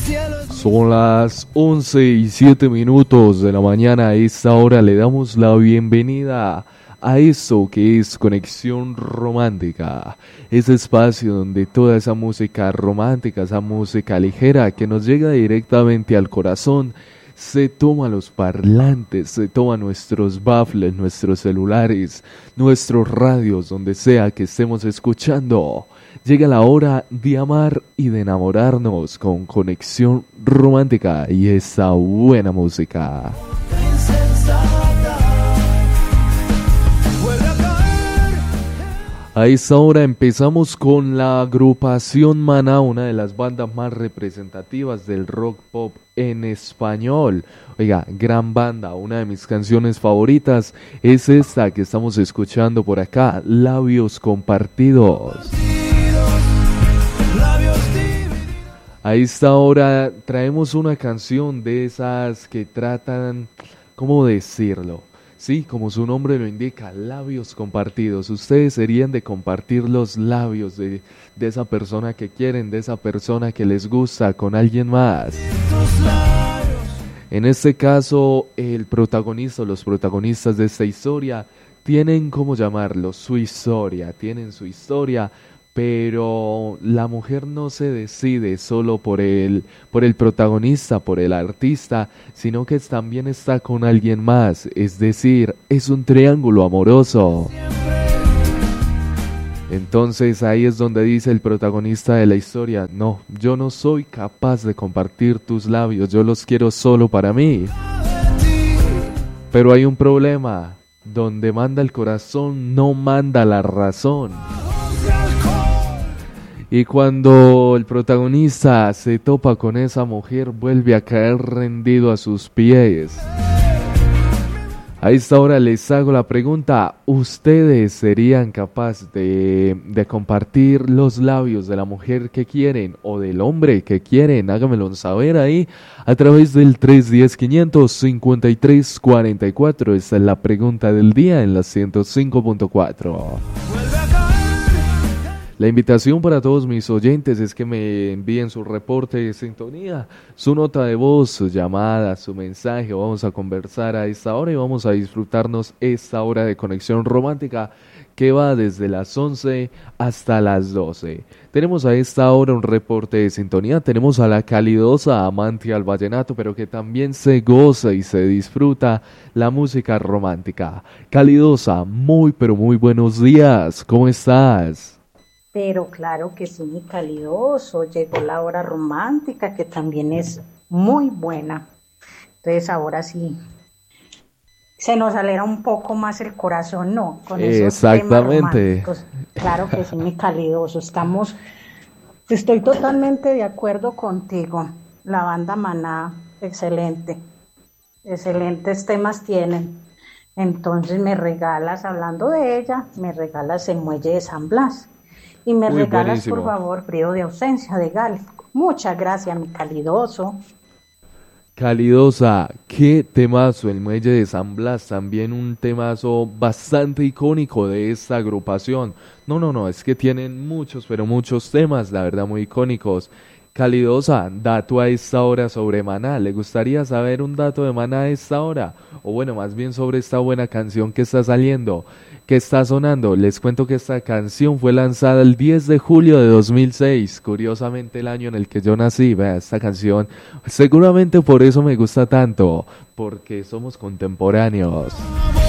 Son las 11:07 de la mañana. A esta hora le damos la bienvenida a eso que es Conexión Romántica. Ese espacio donde toda esa música romántica, esa música ligera que nos llega directamente al corazón, se toma los parlantes, se toma nuestros baffles, nuestros celulares, nuestros radios, donde sea que estemos escuchando. Llega la hora de amar y de enamorarnos con Conexión Romántica y esa buena música. A esta hora empezamos con la agrupación Maná, una de las bandas más representativas del rock pop en español. Oiga, gran banda, una de mis canciones favoritas es esta que estamos escuchando por acá, Labios Compartidos. A esta hora traemos una canción de esas que tratan, ¿cómo decirlo? Sí, como su nombre lo indica, labios compartidos. Ustedes serían de compartir los labios de esa persona que quieren, de esa persona que les gusta con alguien más. En este caso, el protagonista o los protagonistas de esta historia tienen, ¿cómo llamarlo? Su historia, tienen su historia. Pero la mujer no se decide solo por el protagonista, por el artista, sino que también está con alguien más, es decir, es un triángulo amoroso. Entonces ahí es donde dice el protagonista de la historia, no, yo no soy capaz de compartir tus labios, yo los quiero solo para mí. Pero hay un problema, donde manda el corazón no manda la razón. Y cuando el protagonista se topa con esa mujer, vuelve a caer rendido a sus pies. A esta hora les hago la pregunta, ¿ustedes serían capaces de compartir los labios de la mujer que quieren o del hombre que quieren? Háganmelo saber ahí a través del 310-553-44. Esta es la pregunta del día en la 105.4. La invitación para todos mis oyentes es que me envíen su reporte de sintonía, su nota de voz, su llamada, su mensaje. Vamos a conversar a esta hora y vamos a disfrutarnos esta hora de Conexión Romántica que va desde las 11 hasta las 12. Tenemos a esta hora un reporte de sintonía, tenemos a la calidosa amante al vallenato, pero que también se goza y se disfruta la música romántica. Calidosa, muy pero muy buenos días, ¿cómo estás? Pero claro que sí, mi calidoso, llegó la hora romántica que también es muy buena. Entonces ahora sí, se nos alegra un poco más el corazón, ¿no? Con esos temas románticos. Claro que sí, mi calidoso, estoy totalmente de acuerdo contigo. La banda Maná, excelente, excelentes temas tienen. Entonces me regalas, hablando de ella, me regalas el Muelle de San Blas. Y me regalas, buenísimo. Por favor, Frío de Ausencia de Gal. Muchas gracias, mi calidoso. Calidosa, qué temazo, el Muelle de San Blas, también un temazo bastante icónico de esta agrupación. No, es que tienen muchos, pero muchos temas, la verdad, muy icónicos. Calidosa, dato a esta hora sobre Maná. ¿Le gustaría saber un dato de Maná a esta hora? O bueno, más bien sobre esta buena canción que está saliendo, que está sonando. Les cuento que esta canción fue lanzada el 10 de julio de 2006, curiosamente el año en el que yo nací. Vea, esta canción, seguramente por eso me gusta tanto, porque somos contemporáneos.